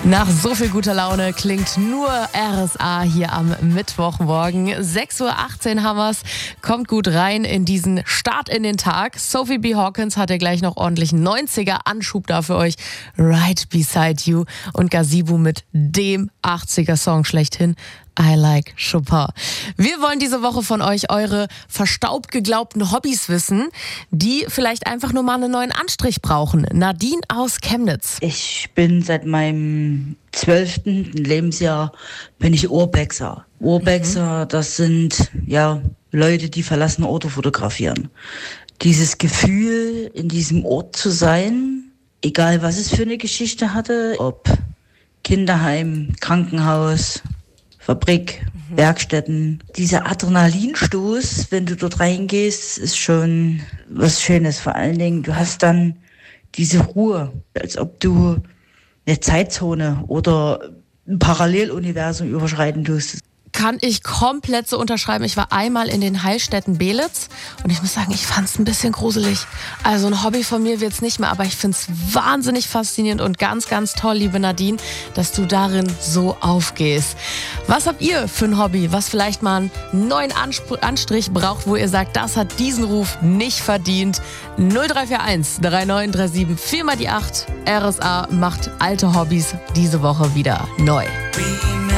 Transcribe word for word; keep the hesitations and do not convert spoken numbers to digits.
Nach so viel guter Laune klingt nur R S A hier am Mittwochmorgen. sechs Uhr achtzehn haben wir's. Kommt gut rein in diesen Start in den Tag. Sophie B. Hawkins hat ja gleich noch ordentlich neunziger-Anschub da für euch. Right Beside You und Gazebo mit dem achtziger-Song schlechthin. I like Chopin. Wir wollen diese Woche von euch eure verstaubt geglaubten Hobbys wissen, die vielleicht einfach nur mal einen neuen Anstrich brauchen. Nadine aus Chemnitz. Ich bin seit meinem zwölften Lebensjahr bin ich Urbexer. Urbexer, mhm. das sind ja Leute, die verlassene Orte fotografieren. Dieses Gefühl, in diesem Ort zu sein, egal was es für eine Geschichte hatte, ob Kinderheim, Krankenhaus, Fabrik, mhm. Werkstätten. Dieser Adrenalinstoß, wenn du dort reingehst, ist schon was Schönes. Vor allen Dingen, du hast dann diese Ruhe, als ob du eine Zeitzone oder ein Paralleluniversum überschreiten tust. Kann ich komplett so unterschreiben. Ich war einmal in den Heilstätten Belitz und ich muss sagen, ich fand es ein bisschen gruselig. Also ein Hobby von mir wird es nicht mehr, aber ich finde es wahnsinnig faszinierend und ganz, ganz toll, liebe Nadine, dass du darin so aufgehst. Was habt ihr für ein Hobby, was vielleicht mal einen neuen Anspr- Anstrich braucht, wo ihr sagt, das hat diesen Ruf nicht verdient? null drei vier eins drei neun drei sieben vier mal die acht. R S A macht alte Hobbys diese Woche wieder neu.